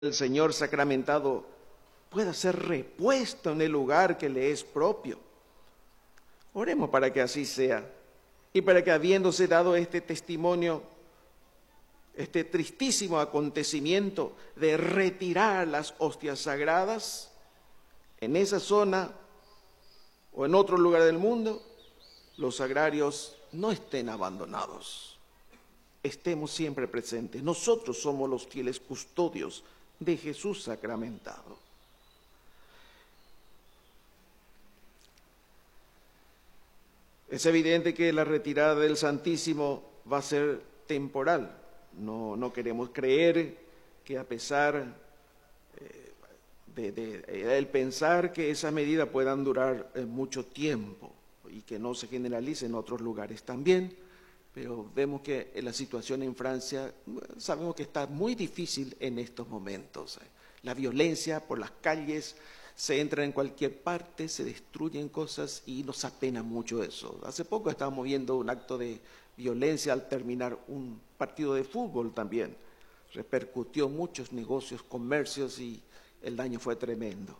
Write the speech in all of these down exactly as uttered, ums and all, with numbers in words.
el Señor sacramentado pueda ser repuesto en el lugar que le es propio. Oremos para que así sea y para que, habiéndose dado este testimonio, este tristísimo acontecimiento de retirar las hostias sagradas, en esa zona o en otro lugar del mundo, los sagrarios no estén abandonados. Estemos siempre presentes. Nosotros somos los fieles custodios de Jesús sacramentado. Es evidente que la retirada del Santísimo va a ser temporal. No, no queremos creer que a pesar eh, de, de el pensar que esa medida puedan durar eh, mucho tiempo y que no se generalice en otros lugares también, pero vemos que la situación en Francia, sabemos que está muy difícil en estos momentos. La violencia por las calles, se entra en cualquier parte, se destruyen cosas y nos apena mucho eso. Hace poco estábamos viendo un acto de violencia al terminar un partido de fútbol también. Repercutió muchos negocios, comercios y el daño fue tremendo.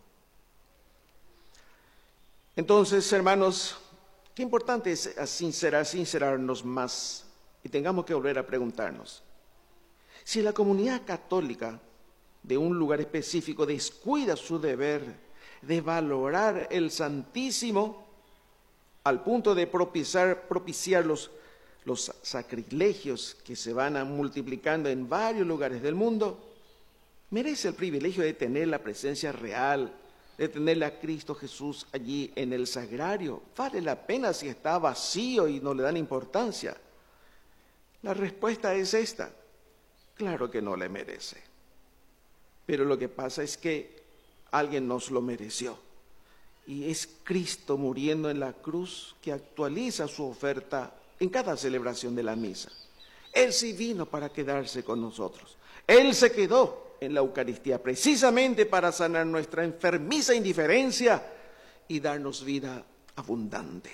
Entonces, hermanos, qué importante es sincerar, sincerarnos más y tengamos que volver a preguntarnos. Si la comunidad católica de un lugar específico descuida su deber de valorar el Santísimo al punto de propiciar, propiciar los, los sacrilegios que se van a multiplicando en varios lugares del mundo, merece el privilegio de tener la presencia real, de tenerle a Cristo Jesús allí en el sagrario. ¿Vale la pena si está vacío y no le dan importancia? La respuesta es esta: claro que no le merece. Pero lo que pasa es que alguien nos lo mereció. Y es Cristo muriendo en la cruz que actualiza su oferta en cada celebración de la misa. Él sí vino para quedarse con nosotros. Él se quedó en la Eucaristía precisamente para sanar nuestra enfermiza indiferencia y darnos vida abundante.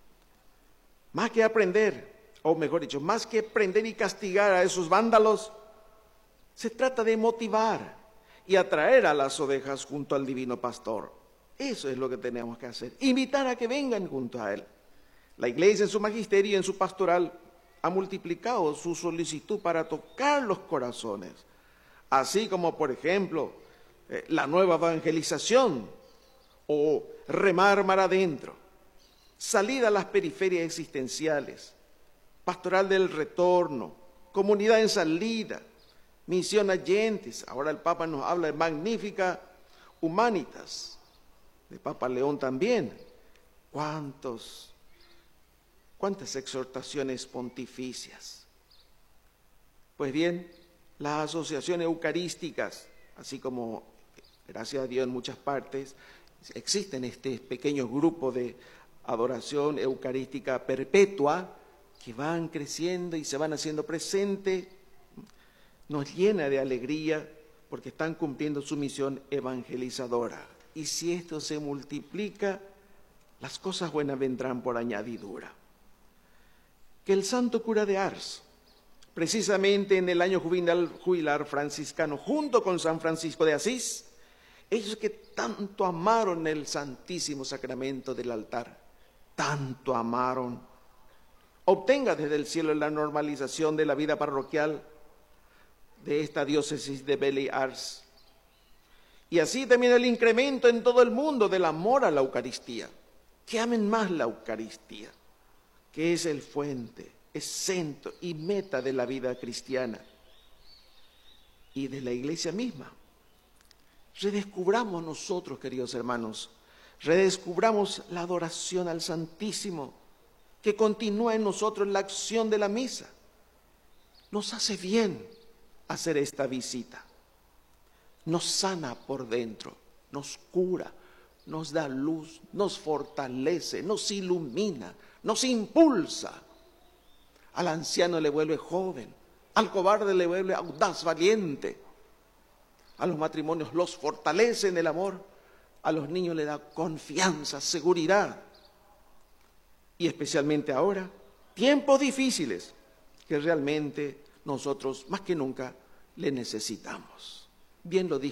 Más que aprender, o mejor dicho, más que prender y castigar a esos vándalos, se trata de motivar y atraer a las ovejas junto al divino pastor. Eso es lo que tenemos que hacer, invitar a que vengan junto a él. La Iglesia en su magisterio y en su pastoral ha multiplicado su solicitud para tocar los corazones, así como, por ejemplo, eh, la nueva evangelización o remar mar adentro, salida a las periferias existenciales, pastoral del retorno, comunidad en salida, misión Allentes. Ahora el Papa nos habla de Magnificat Humanitas, de Papa León también. ¿Cuántos, cuántas exhortaciones pontificias? Pues bien, las asociaciones eucarísticas, así como, gracias a Dios, en muchas partes, existen este pequeño grupo de adoración eucarística perpetua que van creciendo y se van haciendo presentes. Nos llena de alegría porque están cumpliendo su misión evangelizadora. Y si esto se multiplica, las cosas buenas vendrán por añadidura. Que el santo cura de Ars, precisamente en el año jubilar, jubilar franciscano, junto con San Francisco de Asís, ellos que tanto amaron el Santísimo Sacramento del altar, tanto amaron, obtenga desde el cielo la normalización de la vida parroquial de esta diócesis de Belley-Ars. Y así también el incremento en todo el mundo del amor a la Eucaristía. Que amen más la Eucaristía, que es el fuente, es centro y meta de la vida cristiana y de la Iglesia misma. Redescubramos nosotros, queridos hermanos, redescubramos la adoración al Santísimo, que continúa en nosotros la acción de la misa. Nos hace bien hacer esta visita. Nos sana por dentro, nos cura, nos da luz, nos fortalece, nos ilumina, nos impulsa. Al anciano le vuelve joven, al cobarde le vuelve audaz, valiente. A los matrimonios los fortalece en el amor, a los niños le da confianza, seguridad. Y especialmente ahora, tiempos difíciles que realmente nosotros más que nunca le necesitamos. Bien lo dijo